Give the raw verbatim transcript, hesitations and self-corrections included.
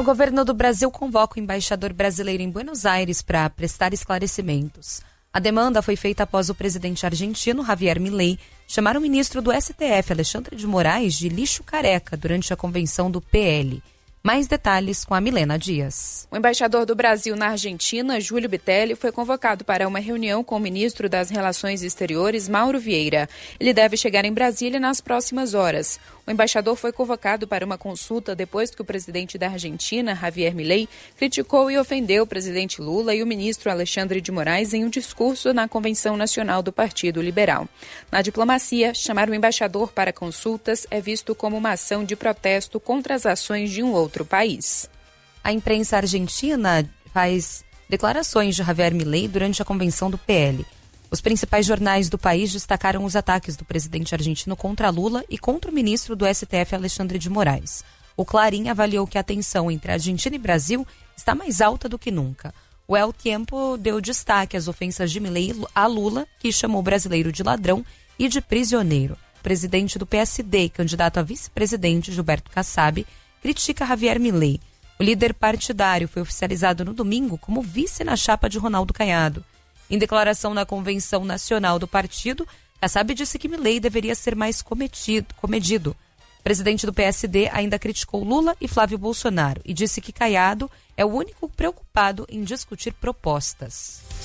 O governo do Brasil convoca o embaixador brasileiro em Buenos Aires para prestar esclarecimentos. A demanda foi feita após o presidente argentino, Javier Milei, chamar o ministro do S T F, Alexandre de Moraes, de lixo careca durante a convenção do P L. Mais detalhes com a Milena Dias. O embaixador do Brasil na Argentina, Júlio Bitelli, foi convocado para uma reunião com o ministro das Relações Exteriores, Mauro Vieira. Ele deve chegar em Brasília nas próximas horas. O embaixador foi convocado para uma consulta depois que o presidente da Argentina, Javier Milei, criticou e ofendeu o presidente Lula e o ministro Alexandre de Moraes em um discurso na Convenção Nacional do Partido Liberal. Na diplomacia, chamar o embaixador para consultas é visto como uma ação de protesto contra as ações de um outro país. A imprensa argentina faz declarações de Javier Milei durante a convenção do P L. Os principais jornais do país destacaram os ataques do presidente argentino contra Lula e contra o ministro do S T F, Alexandre de Moraes. O Clarín avaliou que a tensão entre Argentina e Brasil está mais alta do que nunca. O El Tiempo deu destaque às ofensas de Milei a Lula, que chamou o brasileiro de ladrão e de prisioneiro. O presidente do P S D, candidato a vice-presidente, Gilberto Kassab, critica Javier Milei. O líder partidário foi oficializado no domingo como vice na chapa de Ronaldo Caiado. Em declaração na Convenção Nacional do partido, Kassab disse que Milei deveria ser mais cometido, comedido. O presidente do P S D ainda criticou Lula e Flávio Bolsonaro e disse que Caiado é o único preocupado em discutir propostas.